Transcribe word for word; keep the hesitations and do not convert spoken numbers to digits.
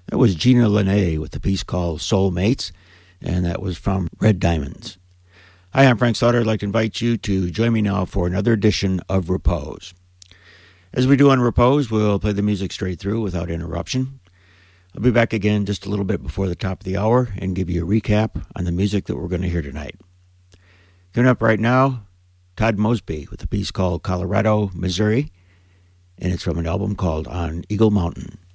That was Gina Lene with a piece called Soulmates, and that was from Red Diamonds. Hi, I'm Frank Slaughter. I'd like to invite you to join me now for another edition of Repose. As we do on Repose, we'll play the music straight through without interruption. I'll be back again just a little bit before the top of the hour and give you a recap on the music that we're going to hear tonight. Coming up right now, Todd Mosby with a piece called Colorado, Missouri, and it's from an album called On Eagle Mountain.